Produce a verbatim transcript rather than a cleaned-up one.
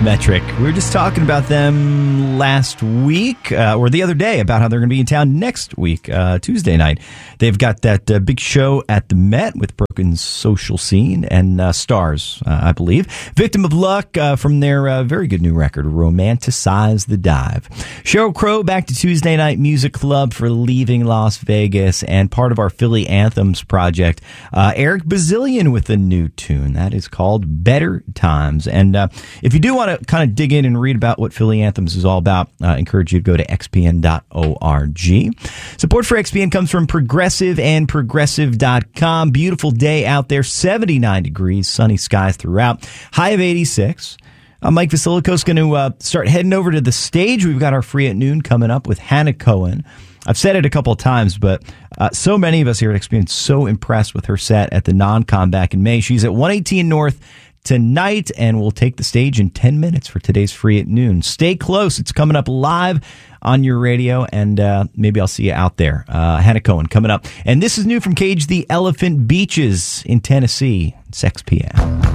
Metric. We were just talking about them last week, uh, or the other day, about how they're going to be in town next week, uh, Tuesday night. They've got that uh, big show at the Met with Broken Social Scene and uh, Stars, uh, I believe. Victim of Luck uh, from their uh, very good new record, Romanticize the Dive. Sheryl Crow back to Tuesday Night Music Club for Leaving Las Vegas, and part of our Philly Anthems project, uh, Eric Bazillion with a new tune. That is called Better Times. And uh, if you do want to kind of dig in and read about what Philly Anthems is all about, uh, I encourage you to go to x p n dot org. Support for X P N comes from Progressive and Progressive dot com. Beautiful day out there, seventy-nine degrees, sunny skies throughout, high of eighty-six. Uh, Mike Vasilico's going to uh, start heading over to the stage. We've got our Free at Noon coming up with Hannah Cohen. I've said it a couple of times, but uh, so many of us here at X P N so impressed with her set at the Non-Com back in May. She's at one eighteen North tonight, and we'll take the stage in ten minutes for today's Free at Noon. Stay close. It's coming up live on your radio, and uh, maybe I'll see you out there. Uh, Hannah Cohen coming up. And this is new from Cage the Elephant Beaches in Tennessee. It's X P N.